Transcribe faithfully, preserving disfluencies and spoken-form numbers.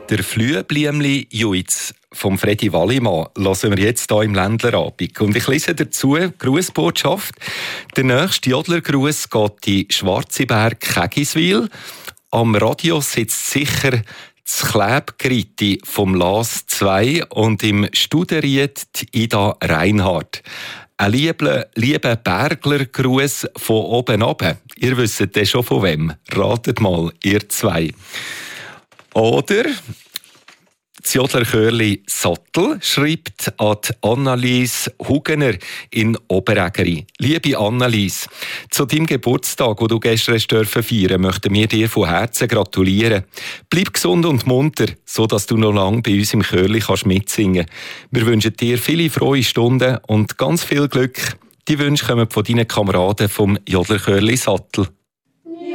Der Flüebliemli Juiz vom Freddy Wallimann hören wir jetzt hier im Ländlerabend. Und ich lese dazu Grußbotschaft. Der nächste Jodlergruß geht in Schwarzenberg Kegiswil. Am Radio sitzt sicher das Klebgritti vom Las zwei und im Studeriet die Ida Reinhardt. Ein lieber, lieber Bergler-Gruß von oben runter. Ihr wisst ja schon von wem. Ratet mal, ihr zwei. Oder das Jodlerchörli Sattel schreibt an Annelies Hugener in Oberägeri. Liebe Annelies, zu deinem Geburtstag, den du gestern hast dürfen feiern, möchten wir dir von Herzen gratulieren. Bleib gesund und munter, sodass du noch lange bei uns im Chörli kannst mitsingen. Wir wünschen dir viele frohe Stunden und ganz viel Glück. Die Wünsche kommen von deinen Kameraden vom Jodlerchörli Sattel.